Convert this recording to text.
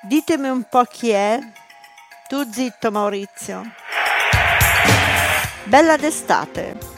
Ditemi un po' chi è. Tu zitto, Maurizio. Bella d'estate.